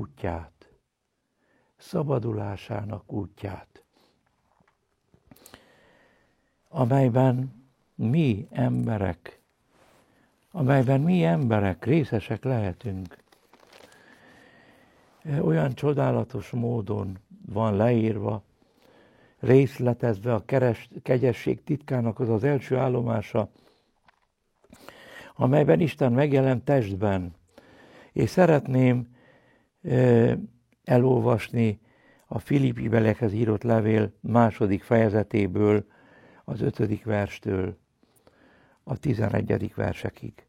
útját, szabadulásának útját, amelyben mi emberek részesek lehetünk. Olyan csodálatos módon van leírva, részletezve a kegyesség titkának az első állomása, amelyben Isten megjelent testben. És szeretném elolvasni a Filippibeliekhez írott levél 2. fejezetéből, az 5. verstől a 11. versekig.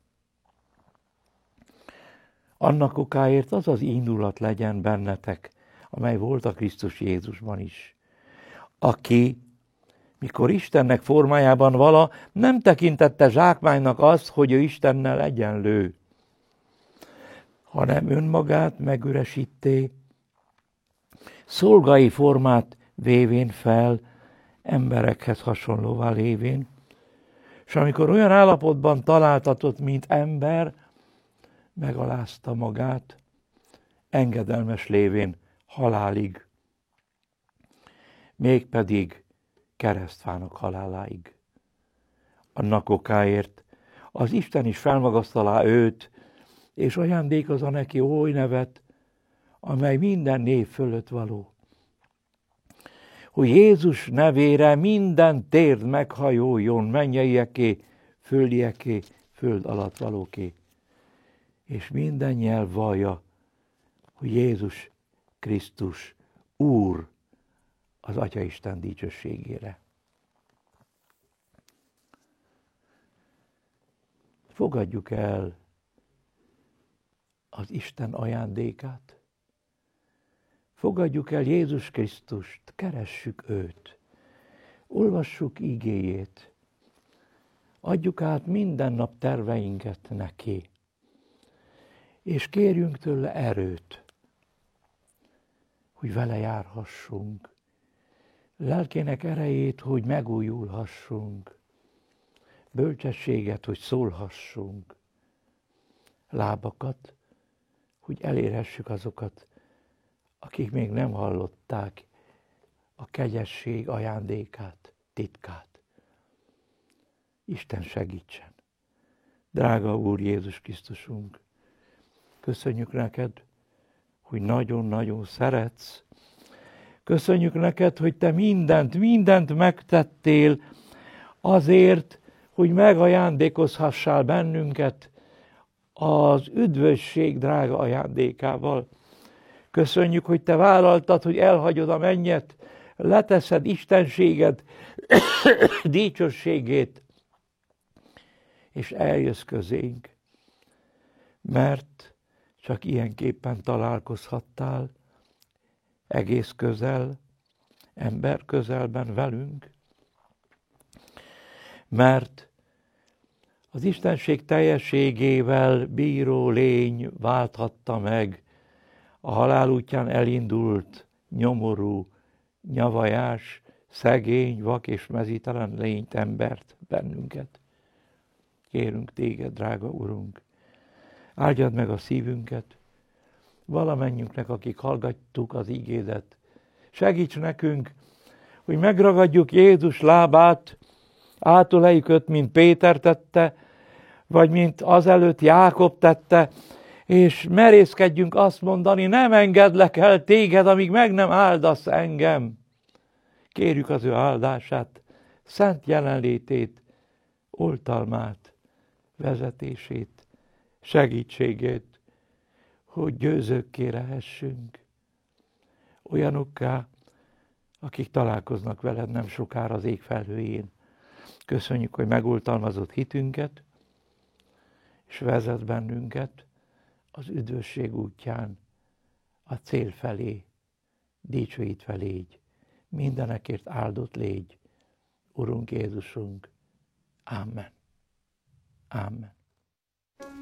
Annak okáért az az indulat legyen bennetek, amely volt a Krisztus Jézusban is, aki, mikor Istennek formájában vala, nem tekintette zsákmánynak azt, hogy ő Istennel egyenlő, hanem önmagát megüresíté, szolgai formát vévén fel, emberekhez hasonlóvá lévén, és amikor olyan állapotban találtatott, mint ember, megalázta magát, engedelmes lévén halálig, mégpedig keresztfának haláláig. Annak okáért az Isten is felmagasztalá őt, és ajándékozza neki oly nevet, amely minden név fölött való, hogy Jézus nevére minden térd meghajoljon, mennyeieké, földieké, föld alatt valóké, és minden nyelv vallja, hogy Jézus Krisztus Úr az Atyaisten dicsőségére. Fogadjuk el az Isten ajándékát, fogadjuk el Jézus Krisztust, keressük őt, olvassuk igéjét, adjuk át minden nap terveinket neki, és kérjünk tőle erőt, hogy vele járhassunk, lelkének erejét, hogy megújulhassunk, bölcsességet, hogy szólhassunk, lábakat, hogy elérhessük azokat, akik még nem hallották a kegyesség ajándékát, titkát. Isten segítsen! Drága Úr Jézus Krisztusunk, köszönjük neked, hogy nagyon-nagyon szeretsz. Köszönjük neked, hogy te mindent megtettél azért, hogy megajándékozhassál bennünket az üdvösség drága ajándékával. Köszönjük, hogy te vállaltad, hogy elhagyod a mennyet, leteszed istenséged, dicsőségét, és eljössz közénk, mert csak ilyenképpen találkozhattál egész közel, ember közelben velünk, mert az Istenség teljességével bíró lény válthatta meg a halál útján elindult, nyomorú, nyavajás, szegény, vak és mezítelen lényt, embert, bennünket. Kérünk téged, drága Urunk, áldjad meg a szívünket, valamennyünknek, akik hallgattuk az igédet. Segíts nekünk, hogy megragadjuk Jézus lábát, átöleljük őt, mint Péter tette, vagy mint azelőtt Jákob tette, és merészkedjünk azt mondani, nem engedlek el téged, amíg meg nem áldasz engem. Kérjük az ő áldását, szent jelenlétét, oltalmát, vezetését, segítségét, hogy győzőkké lehessünk. Olyanokká, akik találkoznak veled nem sokára az ég felhőjén. Köszönjük, hogy megoltalmazott hitünket, és vezet bennünket az üdvösség útján, a cél felé, dicsőítve légy, mindenekért áldott légy, Urunk Jézusunk. Amen. Amen.